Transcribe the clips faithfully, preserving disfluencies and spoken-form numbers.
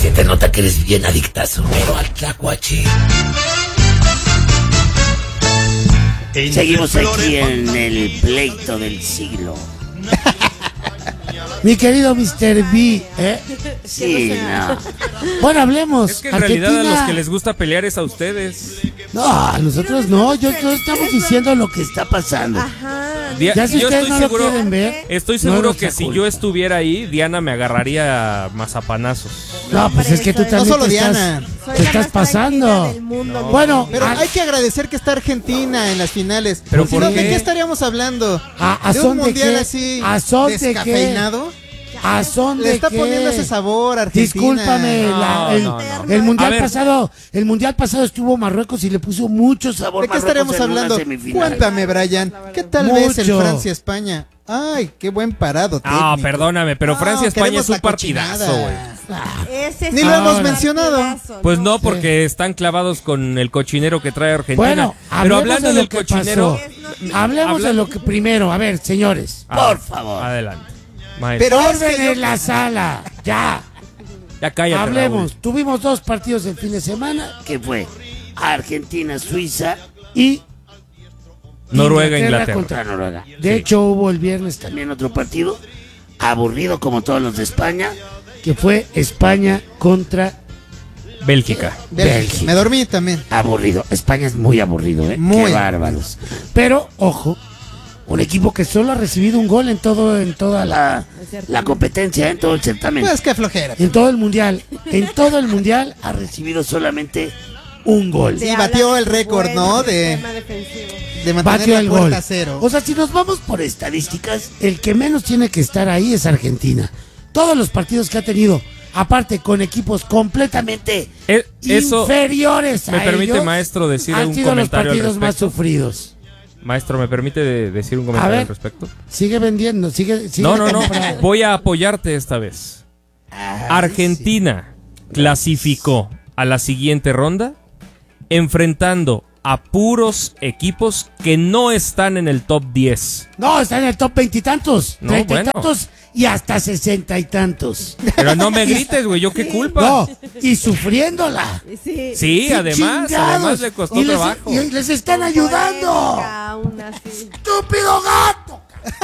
Se te nota que eres bien adictazo, pero al tlacuache. Seguimos aquí en el pleito del siglo. Mi querido mister B, ¿eh? Sí, no. Bueno, hablemos. Es que en Argentina... realidad a los que les gusta pelear es a ustedes. No, a nosotros no. Yo, yo estamos diciendo lo que está pasando. Ajá. Dia- Ya si yo ustedes estoy no seguro, lo quieren ver, estoy no es seguro nuestra que si culpa. yo estuviera ahí, Diana me agarraría mazapanazos. No, pues es que tú No también solo te Diana. estás, Soy te la estás más tranquila pasando. del mundo, No. mi Bueno, amor. Pero a- hay que agradecer que está Argentina en las finales. ¿Pero si por no, qué? ¿de qué estaríamos hablando? ¿A- a ¿De son un de mundial qué? así ¿A son de qué? descafeinado? ¿A son Le de está qué? poniendo ese sabor a Argentina. Discúlpame, No, la- el, no, no. el mundial A ver. pasado, el mundial pasado estuvo Marruecos y le puso mucho sabor. ¿De qué Marruecos estaríamos en una hablando? semifinal. Cuéntame, Brian. ¿Qué tal Mucho. ves el Francia-España? Ay, qué buen parado técnico. No, perdóname, pero No, Francia-España queremos es un la partidazo, cochinada. güey. Ese Ni es lo un hemos mencionado. partidazo, Pues no, porque están clavados con el cochinero que trae Argentina. Bueno, pero hablemos hablando de lo del que cochinero, pasó. Hablemos de lo que primero. A ver, señores, Ah, por favor. Adelante. Maestro. Pero es Orden que yo- en la sala, ya. Ya cállate, Hablemos. Raúl. Tuvimos dos partidos el fin de semana ¿Qué fue? Argentina, Suiza. y Noruega, Inglaterra. contra Noruega. De Sí. hecho, hubo el viernes también, También otro partido aburrido como todos los de España. que fue España contra Bélgica. Bélgica. Bélgica. Me dormí también. Aburrido. España es muy aburrido, ¿eh? Muy Qué aburrido. bárbaros. Pero, ojo, un equipo que solo ha recibido un gol en todo, en toda la, La, la competencia, ¿eh? En todo el certamen. Pues qué flojera. en todo el mundial, en todo el mundial ha Ha recibido recibido solamente un gol. Sí, Te batió habla de el su récord, buen ¿no? De, sistema defensivo. de mantener batió la el puerta gol. a cero. O sea, si nos vamos por estadísticas, el que menos tiene que estar ahí es Argentina. Todos los partidos que ha tenido, aparte con equipos completamente Eh, eso, inferiores a ¿me permite, ellos, maestro, decir han un sido los comentario al partidos más respecto? sufridos. maestro, ¿me permite de- decir un comentario ver. al respecto? Sigue vendiendo, sigue, sigue No, no, no. comprando. Voy a apoyarte esta vez. Argentina clasificó a la siguiente ronda enfrentando a puros equipos que no están en el top diez. No, está en el top veintitantos, No, treinta y bueno. tantos y hasta sesenta y tantos. Pero no me grites, güey, ¿yo qué culpa? No, y sufriéndola. Sí. Sí, ¡Qué además, chingados! además le costó y les, trabajo. y les están ayudando. Polémica, aún así. ¡Estúpido gato!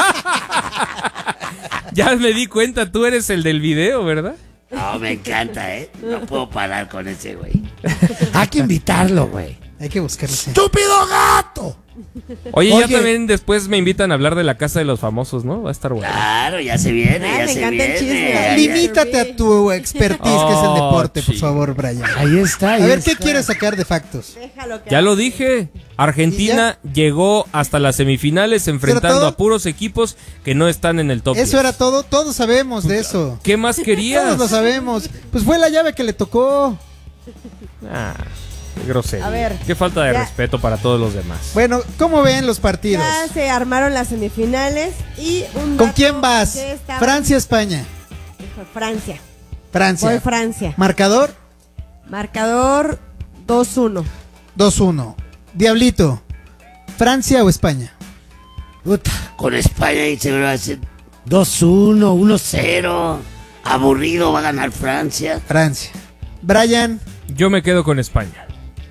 Ya me di cuenta, tú eres el del video, ¿verdad? No, me encanta, ¿eh? No puedo parar con ese güey. Hay que invitarlo, güey. Hay que buscarlo. Sí. ¡Estúpido gato! Oye, Oye. ya también después me invitan a hablar de la casa de los famosos, ¿no? Va a estar bueno. Claro, ya se viene, Ay, ya me se encanta el viene. chisme. Ya- ya- Limítate a tu expertise, que es el Oh, deporte, por sí. favor, Brian. Ahí está. ahí A ver, ¿qué está. quieres sacar de factos? Déjalo que Ya lo dije, Argentina llegó hasta las semifinales enfrentando todo? a puros equipos que no están en el top Eso diez. era todo, todos sabemos de eso. ¿Qué más querías? Todos lo sabemos. Pues fue la llave que le tocó. Ah, qué grosería. A ver, qué falta de ya. respeto para todos los demás. Bueno, ¿cómo ven los partidos? ya se armaron las semifinales y un ¿Con dato quién vas? que estaba- Francia, España. Hijo, Francia. Francia. Voy Francia. Marcador Marcador dos uno. dos uno. Diablito, ¿Francia o España? Puta, Con España y seguro va a ser dos uno, uno cero. cero. Aburrido, va a ganar Francia. Francia. Brian, Yo me quedo con España.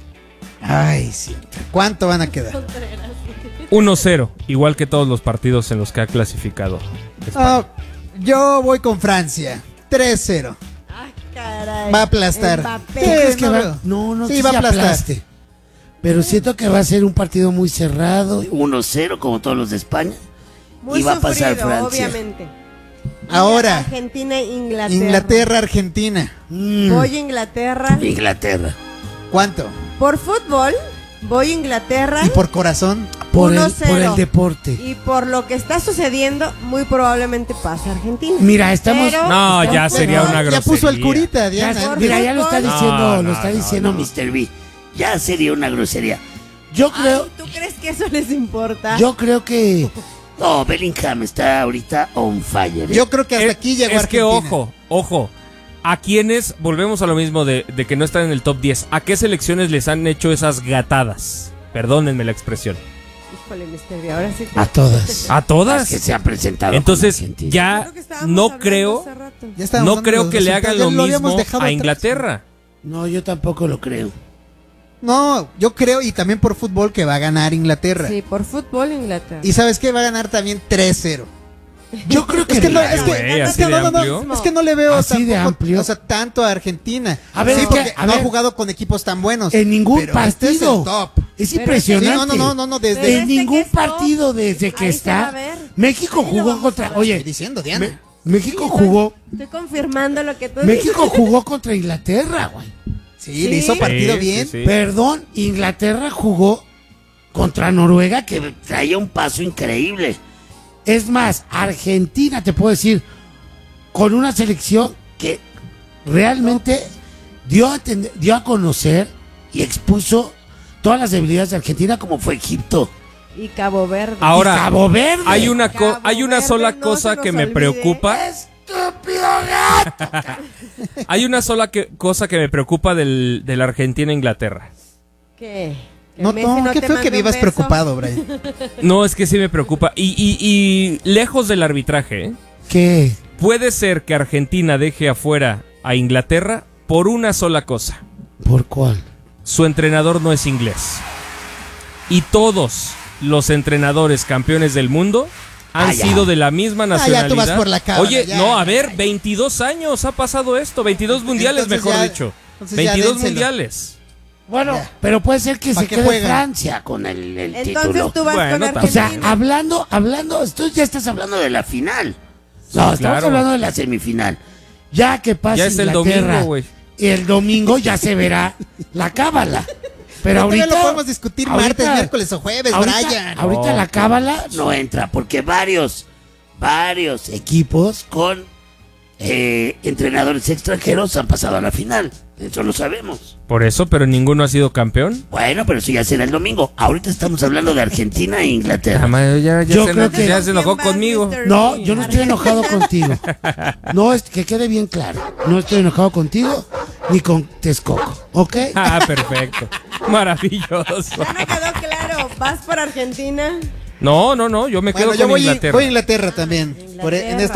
ay, sí. ¿Cuánto van a quedar? uno cero, igual que todos los partidos en los que ha clasificado España. Ah, yo voy con Francia. tres cero. Ay, caray. Va a aplastar. Mbappé. ¿Tú crees que no va? veo. No, no, Sí, sí va a se aplastar. aplaste. Pero siento que va a ser un partido muy cerrado. uno cero como todos los de España. Muy y va a pasar sufrido, Francia. obviamente. Ahora, Argentina e Inglaterra. Inglaterra, Argentina. Mm. Voy a Inglaterra. Inglaterra. ¿Cuánto? Por fútbol, voy a Inglaterra. ¿Y por corazón? por, el, uno por cero. el deporte. Y por lo que está sucediendo, muy probablemente pasa Argentina. Mira, estamos. Pero- No, ya Pero- sería una Ya grosería. puso el curita, Ya Diana. está- por mira, ya lo está fútbol. diciendo, No, lo no, está no, diciendo no. mister mister B. Ya sería una grosería. Yo Ay, creo, ¿tú crees que eso les importa? yo creo que No, Bellingham está ahorita on fire. ¿eh? Yo creo que hasta Es- aquí llegó Es que Argentina. ojo, ojo. ¿A quiénes, volvemos a lo mismo de, de que no están en el top diez, a qué selecciones les han hecho esas gatadas? Perdónenme la expresión. Híjole, mister Ahora sí. te- a todas. ¿A Las todas? que se han presentado. con Entonces, Argentina. ya Creo que estábamos no hablando creo hace rato. Exacto. Ya estábamos No dando creo los que le resultados, hagan ya lo habíamos mismo dejado a atrás. Inglaterra. No, yo tampoco lo creo. No, yo creo, y también por fútbol, que va a ganar Inglaterra. Sí, por fútbol Inglaterra. Y ¿sabes qué? Va a ganar también tres cero. Yo creo que, Es que no, mira, es que, güey, es así que de no, no, no, amplio. es que no le veo Así de tampoco, amplio. o sea, tanto a Argentina. A ver, sí, es que, porque a no ver. ha jugado con equipos tan buenos. en ningún pero partido. este es el top. Es Pero impresionante. Sí, no, no, no, no, no, desde Pero En este que ningún es top, partido desde que ahí se va está. a ver. México Ahí lo jugó vamos contra. a ver. Oye, Estoy diciendo, Diana. Me- México Sí, estoy- jugó. Estoy confirmando lo que tú México dices. jugó contra Inglaterra, güey. Sí, le hizo partido Sí, bien. sí, sí. Perdón, Inglaterra jugó contra Noruega, que Traía un paso increíble. es más, Argentina, te puedo decir, con una selección que realmente dio a, entender- dio a conocer y expuso todas las debilidades de Argentina, como fue Egipto. Y Cabo Verde. Ahora, Y Cabo Verde. hay una, co- Cabo hay una Verde, sola no cosa se nos que me olvide. preocupa. ¡Estúpido gato! Hay una sola que- cosa que me preocupa del, de la Argentina-Inglaterra. ¿Qué? ¿Que No, Messi no, qué te feo mande que un vivas beso? preocupado, Brian. No, es que sí me preocupa. Y, y- y lejos del arbitraje, ¿eh? ¿Qué? Puede ser que Argentina deje afuera a Inglaterra por una sola cosa. ¿Por cuál? Su entrenador no es inglés. Y todos los entrenadores campeones del mundo han Ah, ya. sido de la misma Ah, ya, nacionalidad. tú vas por la cábala, Oye, ya, no, a ya, ver, ya. veintidós años ha pasado esto, veintidós mundiales, Entonces mejor ya- dicho. entonces ya veintidós dénselo. mundiales. Bueno, Ya. pero puede ser que ¿Pa' se qué quede juegan? Francia con el, el Entonces título. tú vas Bueno, con también. O sea, Argentina. hablando, hablando, esto ya estás hablando Hablando de la final. No, estamos claro. hablando de la semifinal. Ya que pasa Ya es el Inglaterra, domingo, güey. y el domingo ya se verá la cábala. Pero Todavía ahorita lo podemos discutir martes, miércoles o jueves, ahorita, Brian. ahorita No. la cábala No entra porque varios, varios equipos con eh, entrenadores extranjeros han pasado a la final. Eso lo sabemos. Por eso, pero ninguno ha sido campeón. Bueno, pero eso ya será el domingo. Ahorita estamos hablando de Argentina e Inglaterra. Jamás- ya, ya Yo se, creo que- ya se enojó ¿Quién va, conmigo. mister No, Lee? yo no estoy enojado contigo. No, es que quede bien claro. No estoy enojado contigo ni con Texcoco, ¿ok? Ah, perfecto. Maravilloso. Ya me quedó claro. ¿Vas por Argentina? No, no, no, yo me quedo Bueno, yo con voy, Inglaterra. voy a Inglaterra también. Por- en Inglaterra. esta